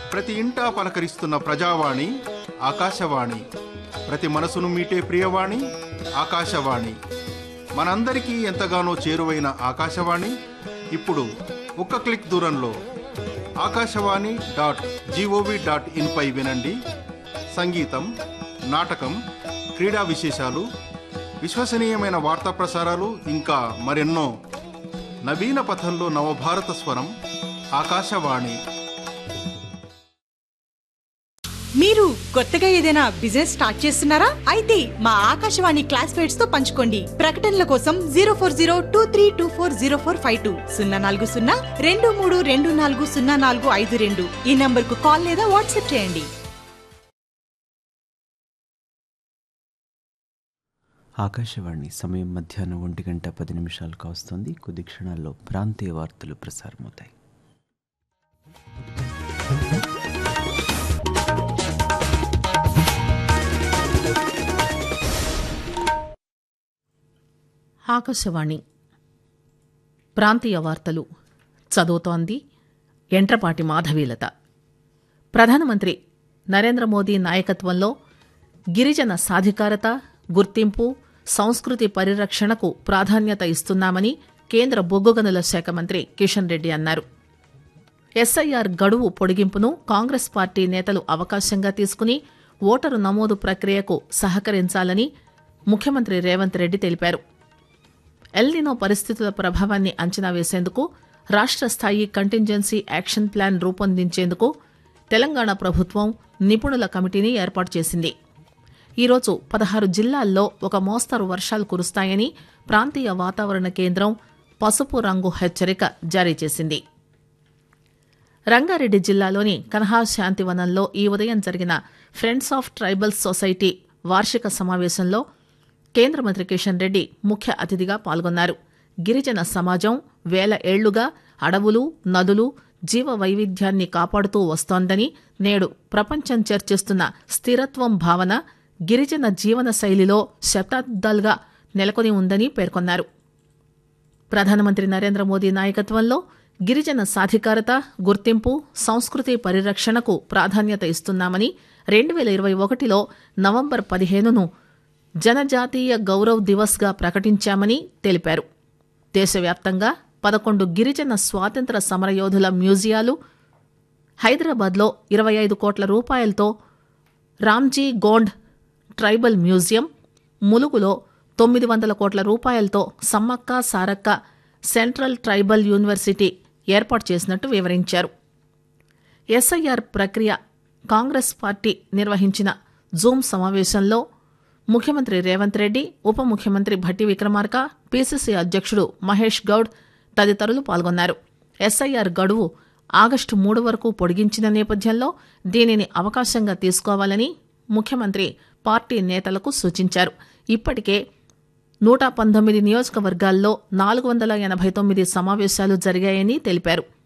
ప్రతి ఇంటా పలకరిస్తున్న ప్రజావాణి ఆకాశవాణి, ప్రతి మనసును మీటే ప్రియవాణి ఆకాశవాణి. మనందరికీ ఎంతగానో చేరువైన ఆకాశవాణి ఇప్పుడు ఒక్క క్లిక్ దూరంలో akashawani.gov.in పై వినండి. సంగీతం, నాటకం, క్రీడా విశేషాలు, విశ్వసనీయమైన వార్తా ప్రసారాలు, ఇంకా మరెన్నో. నవీన పథంలో నవభారత స్వరం ఆకాశవాణి. మీరు కొత్తగా ఏదైనా బిజినెస్ స్టార్ట్ చేస్తున్నారా? అయితే మా ఆకాశవాణి క్లాస్మేట్స్ తో పంచుకోండి. ప్రకటనల కోసం 0402324045 04023240452 ఈ నంబర్ కు కాల్ లేదా వాట్సాప్ చేయండి. ఆకాశవాణి సమయం మధ్యాహ్నం 1:10 కావస్తోంది. కొద్ది క్షణాల్లో ప్రాంతీయ వార్తలు ప్రసారమవుతాయి. ఆకాశవాణి ప్రాంతీయ వార్తలు చదువుతోంది ఎంట్రపాటి మాధవీలత. ప్రధానమంత్రి నరేంద్ర మోదీ నాయకత్వంలో గిరిజన సాధికారత, గుర్తింపు, సంస్కృతి పరిరక్షణకు ప్రాధాన్యత ఇస్తున్నామని కేంద్ర బొగ్గు గనుల శాఖ మంత్రి కిషన్ రెడ్డి అన్నారు. ఎస్ఐఆర్ గడువు పొడిగింపును కాంగ్రెస్ పార్టీ నేతలు అవకాశంగా తీసుకుని ఓటరు నమోదు ప్రక్రియకు సహకరించాలని ముఖ్యమంత్రి రేవంత్ రెడ్డి తెలిపారు. ఎల్నినో పరిస్థితుల ప్రభావాన్ని అంచనా వేసేందుకు రాష్ట్ర స్థాయి కంటింజెన్సీ యాక్షన్ ప్లాన్ రూపొందించేందుకు తెలంగాణ ప్రభుత్వం నిపుణుల కమిటీని ఏర్పాటు చేసింది. ఈరోజు 16 జిల్లాల్లో ఒక మోస్తరు వర్షాలు కురుస్తాయని ప్రాంతీయ వాతావరణ కేంద్రం పసుపు రంగు హెచ్చరిక జారీ చేసింది. రంగారెడ్డి జిల్లాలోని కన్హా శాంతివనంలో ఈ ఉదయం జరిగిన ఫ్రెండ్స్ ఆఫ్ ట్రైబల్స్ సొసైటీ వార్షిక సమావేశంలో కేంద్ర మంత్రి కిషన్ రెడ్డి ముఖ్య అతిథిగా పాల్గొన్నారు. గిరిజన సమాజం వేల ఏళ్లుగా అడవులు, నదులు, జీవ వైవిధ్యాన్ని కాపాడుతూ వస్తోందని, నేడు ప్రపంచం చర్చిస్తున్న స్థిరత్వం భావన గిరిజన జీవన శైలిలో శతాబ్దాలుగా నెలకొని ఉందని పేర్కొన్నారు. ప్రధానమంత్రి నరేంద్ర మోదీ నాయకత్వంలో గిరిజన సాధికారత, గుర్తింపు, సంస్కృతి పరిరక్షణకు ప్రాధాన్యత ఇస్తున్నామని 2021లో నవంబర్ 15ను జనజాతీయ గౌరవ్ దివస్గా ప్రకటించామని తెలిపారు. దేశవ్యాప్తంగా 11 గిరిజన స్వాతంత్ర సమరయోధుల మ్యూజియాలు, హైదరాబాద్లో 25 కోట్ల రూపాయలతో రామ్జీ గోండ్ ట్రైబల్ మ్యూజియం, ములుగులో 900 కోట్ల రూపాయలతో Sammakka Sarakka central tribal university ఏర్పాటు చేసినట్టు వివరించారు. ఎస్ఐఆర్ ప్రక్రియ కాంగ్రెస్ పార్టీ నిర్వహించిన జూమ్ సమావేశంలో ముఖ్యమంత్రి రేవంత్ రెడ్డి, ఉప ముఖ్యమంత్రి భట్టి విక్రమార్క, పీసీసీ అధ్యక్షుడు మహేష్ గౌడ్ తదితరులు పాల్గొన్నారు. ఎస్ఐఆర్ గడువు ఆగస్టు 3 వరకు పొడిగించిన నేపథ్యంలో దీనిని అవకాశంగా తీసుకోవాలని ముఖ్యమంత్రి పార్టీ నేతలకు సూచించారు. ఇప్పటికే 119 నియోజకవర్గాల్లో 489 సమావేశాలు జరిగాయని తెలిపారు.